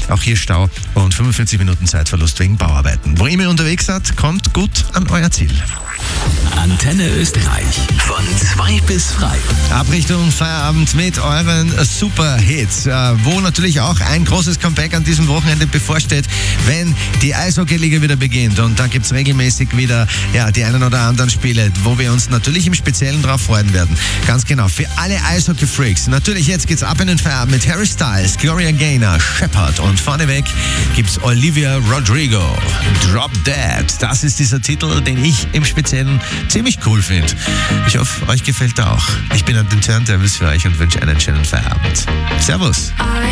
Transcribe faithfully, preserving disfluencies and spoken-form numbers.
Auch hier Stau und fünfundvierzig Minuten Zeitverlust wegen Bauarbeiten. Wo ihr mir unterwegs seid, kommt gut an euer Ziel. Antenne Österreich von zwei bis frei. Ab Richtung Feierabend mit euren Super-Hits, wo natürlich auch ein großes Comeback an diesem Wochenende bevorsteht, wenn die Eishockey-Liga wieder beginnt. Und da gibt es regelmäßig wieder ja, die einen oder anderen Spiele, wo wir uns natürlich im Speziellen drauf freuen werden. Ganz genau, für alle Eishockey-Freaks. Natürlich, jetzt geht's ab in den Feierabend mit Harry Styles, Gloria Gaynor, Shepard und vorneweg gibt's Olivia Rodrigo. Drop Dead. Das ist dieser Titel, den ich im Speziellen ziemlich cool finde. Ich hoffe, euch gefällt er auch. Ich bin an den Turntables für euch und wünsche einen schönen Feierabend. Servus.